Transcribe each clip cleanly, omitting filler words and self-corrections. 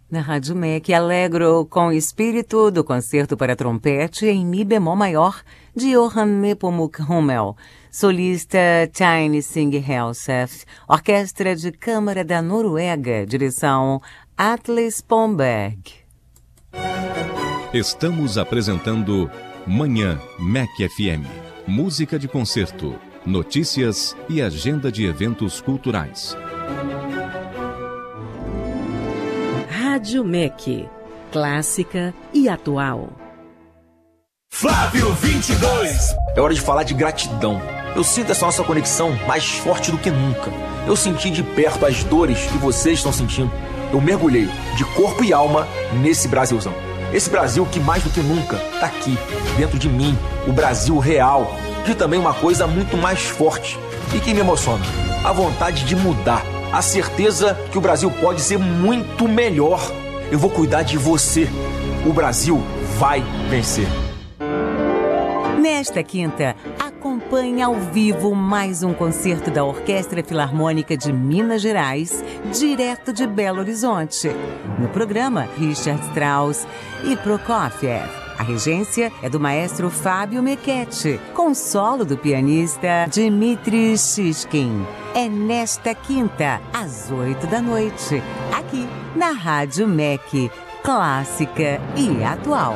Na Rádio MEC, Allegro com espírito do concerto para trompete em Mi bemol maior de Johann Nepomuk Hummel. Solista Tine Singh Helseth, Orquestra de Câmara da Noruega, direção Atle Spomberg. Estamos apresentando Manhã MEC FM. Música de concerto, notícias e agenda de eventos culturais. Rádio MEC, clássica e atual. Flávio 22. É hora de falar de gratidão. Eu sinto essa nossa conexão mais forte do que nunca. Eu senti de perto as dores que vocês estão sentindo. Eu mergulhei de corpo e alma nesse Brasilzão. Esse Brasil que mais do que nunca tá aqui, dentro de mim, o Brasil real. E também uma coisa muito mais forte e que me emociona: a vontade de mudar, a certeza que o Brasil pode ser muito melhor. Eu vou cuidar de você. O Brasil vai vencer. Nesta quinta, acompanhe ao vivo mais um concerto da Orquestra Filarmônica de Minas Gerais, direto de Belo Horizonte. No programa, Richard Strauss e Prokofiev. A regência é do maestro Fábio Mequete, com solo do pianista Dmitri Shishkin. É nesta quinta, às 20h, aqui na Rádio MEC, clássica e atual.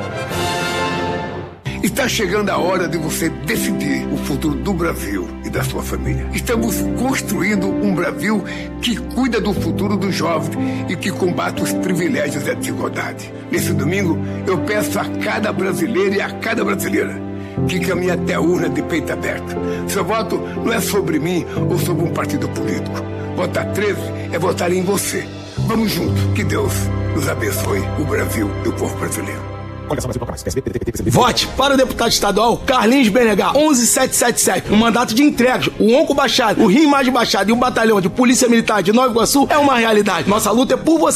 Está chegando a hora de você decidir o futuro do Brasil e da sua família. Estamos construindo um Brasil que cuida do futuro dos jovens e que combate os privilégios e a desigualdade. Nesse domingo, eu peço a cada brasileiro e a cada brasileira que caminhe até a urna de peito aberto. Seu voto não é sobre mim ou sobre um partido político. Votar 13 é votar em você. Vamos juntos. Que Deus nos abençoe, o Brasil e o povo brasileiro. Vote para o deputado estadual Carlinhos Benegar, 11777. No mandato de entregas, o Onco Baixada, o Rio Mais Baixada e o Batalhão de Polícia Militar de Nova Iguaçu é uma realidade. Nossa luta é por você.